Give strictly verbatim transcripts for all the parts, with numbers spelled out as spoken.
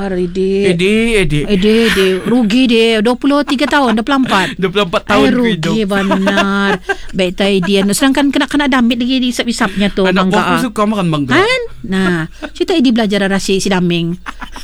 Sabar, Edi. Edi, Edi. Edi, Edi. Rugi dia. dua puluh tiga tahun, dua puluh empat. dua puluh empat tahun Ay, rugi hidup. benar. Baik tak Edi. Sedangkan kena-kena damit lagi di isap-isapnya tu. Anak mangga. buahku suka makan mangga. Kan? Nah, cerita Edi belajar rasi si Daming.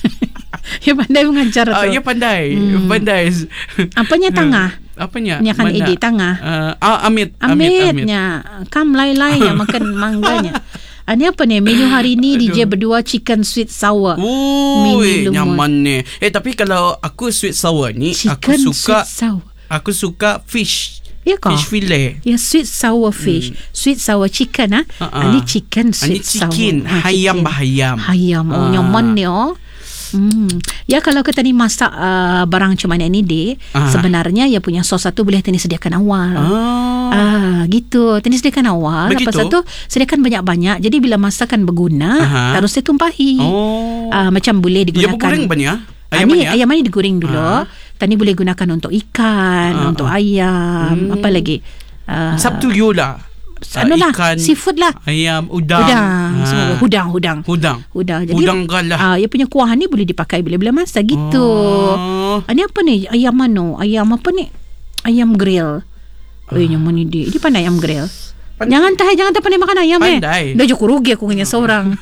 Ya pandai mengajar tu. Uh, ya pandai. Hmm. Pandai. Apanya tangah? Apanya? Nya kan Edi tangah. Uh, ah, amit. Amitnya. Kam lai-lai yang makan mangganya. Ini apa ni? Menu hari ni D J berdua chicken sweet sour. Ui, nyaman ni. Eh tapi kalau aku sweet sour ni, chicken aku suka sweet sour. Aku suka fish. Ya kah? Fish fillet. Ya, sweet sour fish. Hmm. Sweet sour chicken ah. Uh-uh. Ini chicken sweet Ini chicken. sour. Hayam bahayam. Hayam. Oh, uh. nyaman ni oh. Hmm. Ya kalau kita ni masak uh, barang macam mana ni deh, uh. sebenarnya ya punya sos satu boleh tadi sediakan awal. Oh. Ah, gitu. Tadi sediakan awal. Begitu? Lepas tu sediakan banyak-banyak. Jadi bila masakan berguna, uh-huh. harus ditumpahi. Oh. Ah, macam boleh digunakan. Ya bergoreng banyak. Ayam ni ayam ni digoreng dulu. Uh. Tadi boleh gunakan untuk ikan, uh. untuk ayam, hmm. apa lagi? Uh, Sabtu yola. Anu lah, ikan, seafood lah. Ayam, udang. Udang. Ha. Semua. Hudang, hudang. Hudang. Hudang. Jadi, hudang galah. Ah, ia punya kuah ni boleh dipakai bila-bila masa gitu. Oh. Ah, ni apa ni? Ayam mana? Ayam apa ni? Ayam grill. Oh, ah. nyaman ni dia. Dia pandai ayam grill. Pandai. Jangan tahan, jangan tak pandai makan ayam eh. Pandai. Dah je rugi aku dengan seorang.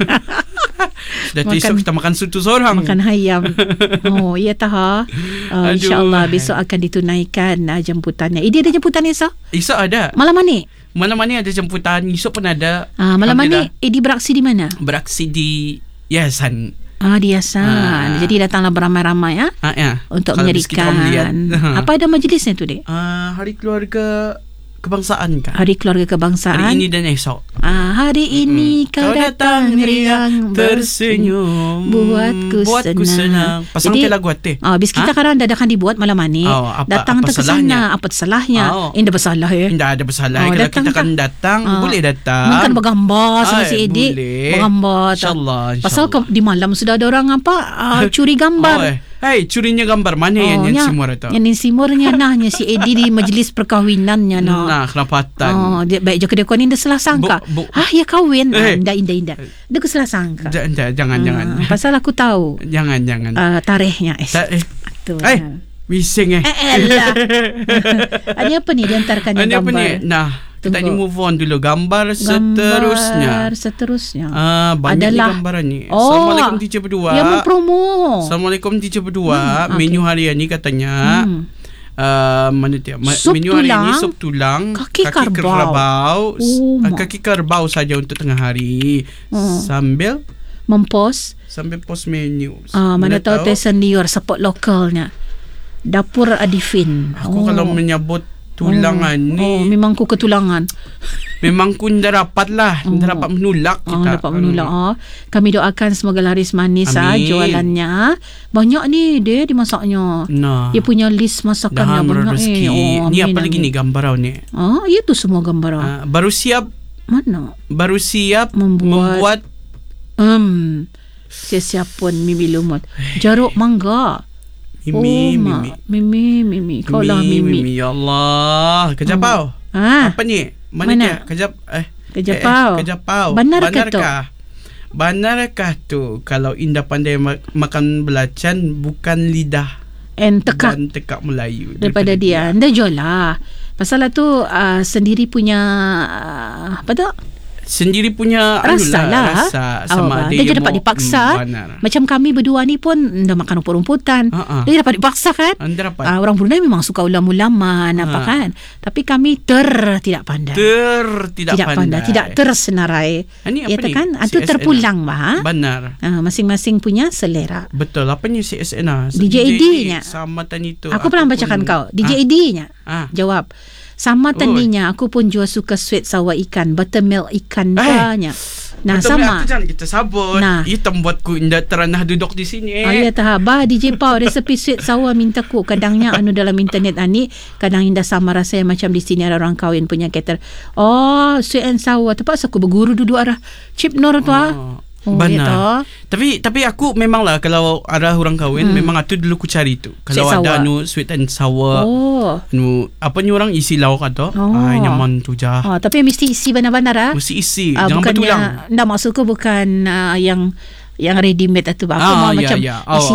Dah esok kita makan sutu seorang. Makan ayam. Oh, iya taha. Uh, InsyaAllah besok akan ditunaikan uh, jemputannya. Eh, dia ada jemputan esok? Esok ada. Malam mana? Malam mana ada jemputan. Esok pun ada. Ah, malam mana? Edi beraksi di mana? Beraksi di Yayasan. Ah, di Yayasan. Ah. Jadi datanglah beramai-ramai ya. Ah, ya. Untuk kalau menyerikan. Apa ada majlisnya tu dek? Ah, hari keluarga kebangsaan kan? Hari keluarga kebangsaan. Hari ini dan esok. Ah, hari ini mm. kau, kau datang riang tersenyum buatku, buatku senang. senang. Pasang ke lagu hati. Ah, bis kita ha? Kadang dadakan dibuat malam ni. Oh, apa, datang apa ke sana, apa salahnya? Oh. Indah bersalah ya. Indah ada bersalah. Oh, kalau kita kan datang, oh. boleh datang. Mungkin bergambar sama si Edik. Bergambar. InsyaAllah. Pasal ke, di malam sudah ada orang apa uh, curi gambar. Oh, eh. Hei, curinya gambar mana oh, yang yang simur itu? Yang simurnya nahnya si Edi di majlis perkahwinannya nah. Nah, kedapatan. Oh, dia baik je kedekon ini salah sangka. Bu, bu, ah, ya kahwin. Eh. Indah indah indah. Dia ke salah sangka. J- j- jangan uh, jangan. Pasal aku tahu. Jangan jangan. Uh, tarikhnya. Eh. Ta- eh. Eh, bising eh. Eh, elah. Ini apa ni diantarkan yang gambar? Apa ni? Nah, kita ni move on dulu. Gambar, gambar seterusnya. Gambar seterusnya. Ah, banyak adalah, ni gambaran ni. Oh, Assalamualaikum teacher berdua. Yang mempromo. Assalamualaikum teacher berdua. Hmm, okay. Menu hari ni katanya. Hmm. Uh, mana dia? Ma- sup menu tulang, hari ni sup tulang, kaki, kaki kerbau, kerbau oh, uh, kaki kerbau saja untuk tengah hari. Hmm. Sambil mempos. Sambil post menu. Ah, mana, mana tahu teh senior support lokalnya. Dapur Adifin. Aku oh. kalau menyebut tulangan oh. ni oh, memang ku ketulangan. Memang ku dah dapat lah. Oh. Dah dapat menulak kita. Oh, dapat menulak. Oh. Kami doakan semoga laris manis ah, jualannya. Banyak ni dia dimasaknya. Nah. Dia punya list masakannya dah banyak eh. Oh, ni apa lagi amin. ni gambar ni? Ah, itu semua gambar. Uh, baru siap mana? Baru siap membuat membuat um, siap pun mimi lumut. Jaruk mangga. Mimi, oh, Mimi. Mimi, Mimi. Kau lah Mimi. Mimi, ya Allah. Kejapau. Hmm. Ah. Apa ni? Mana, Mana? dia? Kejap. Eh. Kejapau. Eh, kejapau. Benarkah tu? Benarkah tu kalau Indah pandai ma- makan belacan bukan lidah and tekak. Dan tekak Melayu. Daripada, daripada dia. dia. Anda jual lah. Pasal tu uh, sendiri punya uh, apa tu? Sendiri punya rasa lah, rasa sama oh, dia, dia dapat dipaksa. Mm, macam kami berdua ni pun dah makan rumput-rumputan. Uh-uh. Dia dapat dipaksa kan? Dapat. Uh, orang Brunei memang suka ulam-ulaman uh. apa kan. Tapi kami ter tidak pandai. Ter tidak, tidak pandai. pandai. Tidak tersenarai. Ini apa ya, kan? Itu terpulang bah. Benar. Uh, masing-masing punya selera. Betul. Apa ni C S N A? D J Edi-nya. Sama tadi tu. Aku, aku pernah bacakan kau. D J Edi-nya. Ah. Jawab. Sama tadinya aku pun juga suka sweet sour ikan, buttermilk ikan banyak. Nah, betul sama. Aku jangan kita sabut. Nah. Hitam buatku indah teranah duduk di sini. Oh, ya tahu. Bah D J Pau resepi sweet sour minta ku. Kadangnya anu dalam internet ani, kadang indah sama rasa macam di sini ada orang kahwin punya cater. Oh, sweet and sour. Terpaksa aku berguru duduk arah Cip Nur tu ah. Oh. Oh, benar. Ya tapi tapi aku memanglah kalau arah orang kahwin hmm. memang itu dulu ku cari tu. Kalau sweet ada anu sweet and sour. Oh. Anu apa ni orang isi lauk atau? Oh. Ai nyaman tu jah. Oh, tapi mesti isi benar-benar ah. Mesti isi. Uh, jangan betulang. Ndak maksudku bukan uh, yang yang ready made atau apa. Ah, macam ya, ya. Oh, isi